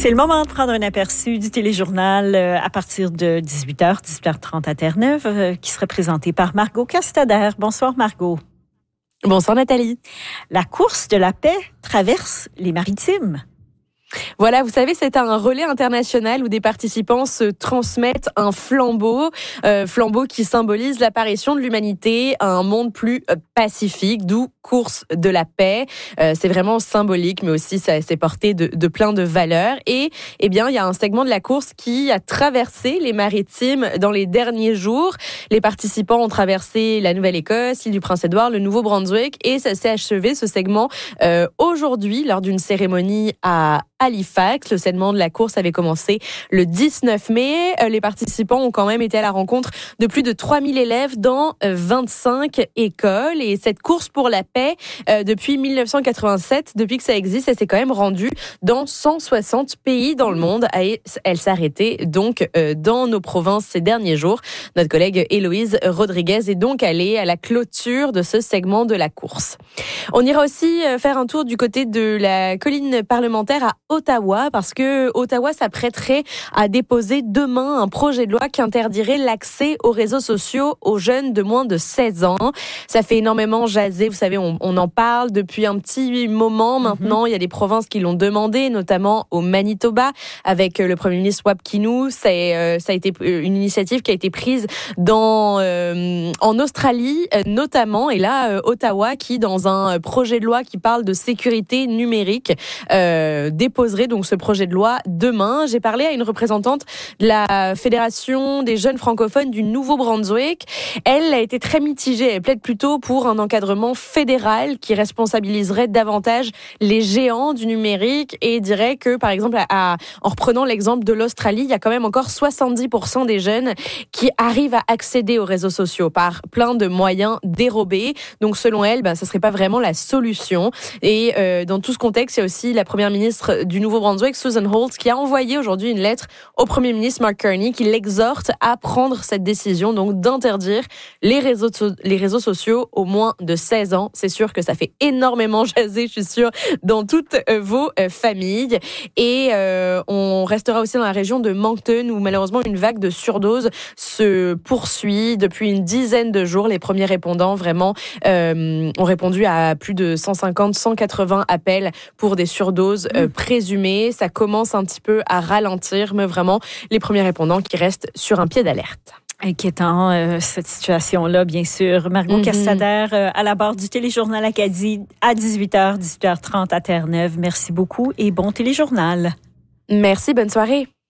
C'est le moment de prendre un aperçu du téléjournal à partir de 18h, 18h30 à Terre-Neuve, qui sera présenté par Margot Castader. Bonsoir Margot. Bonsoir Nathalie. La course de la paix traverse les maritimes. Voilà, vous savez, c'est un relais international où des participants se transmettent un flambeau qui symbolise l'apparition de l'humanité à un monde plus pacifique, d'où course de la paix. C'est vraiment symbolique, mais aussi ça s'est porté de plein de valeurs. Et eh bien, il y a un segment de la course qui a traversé les maritimes dans les derniers jours. Les participants ont traversé la Nouvelle-Écosse, l'île du Prince-Édouard, le Nouveau-Brunswick, et ça s'est achevé ce segment aujourd'hui lors d'une cérémonie à Halifax. Le segment de la course avait commencé le 19 mai. Les participants ont quand même été à la rencontre de plus de 3000 élèves dans 25 écoles. Et cette course pour la paix, depuis 1987, depuis que ça existe, elle s'est quand même rendue dans 160 pays dans le monde. Et elle s'est arrêtée donc dans nos provinces ces derniers jours. Notre collègue Héloïse Rodriguez est donc allée à la clôture de ce segment de la course. On ira aussi faire un tour du côté de la colline parlementaire à Ottawa, parce que Ottawa s'apprêterait à déposer demain un projet de loi qui interdirait l'accès aux réseaux sociaux aux jeunes de moins de 16 ans. Ça fait énormément jaser, vous savez, on en parle depuis un petit moment maintenant. Il y a des provinces qui l'ont demandé, notamment au Manitoba, avec le Premier ministre Wab Kinew. Ça a été une initiative qui a été prise en Australie notamment, et là Ottawa qui, dans un projet de loi qui parle de sécurité numérique, déposerait donc ce projet de loi demain. J'ai parlé à une représentante de la Fédération des jeunes francophones du Nouveau-Brunswick. Elle a été très mitigée. Elle plaide plutôt pour un encadrement fédéral qui responsabiliserait davantage les géants du numérique, et dirait que, par exemple, en reprenant l'exemple de l'Australie, il y a quand même encore 70% des jeunes qui arrivent à accéder aux réseaux sociaux par plein de moyens dérobés. Donc, selon elle, ça serait pas vraiment la solution. Et dans tout ce contexte, il y a aussi la première ministre du Nouveau-Brunswick, Susan Holt, qui a envoyé aujourd'hui une lettre au Premier ministre Mark Carney, qui l'exhorte à prendre cette décision, donc d'interdire les réseaux sociaux aux moins de 16 ans. C'est sûr que ça fait énormément jaser, je suis sûre, dans toutes vos familles. Et on restera aussi dans la région de Moncton, où malheureusement une vague de surdose se poursuit depuis une dizaine de jours. Les premiers répondants vraiment ont répondu à plus de 150-180 appels pour des surdoses présumées. Ça commence un petit peu à ralentir, mais vraiment les premiers répondants qui restent sur un pied d'alerte. Inquiétant, cette situation-là, bien sûr. Margot Castader, à la barre du téléjournal Acadie, à 18h, 18h30 à Terre-Neuve. Merci beaucoup et bon téléjournal. Merci, bonne soirée.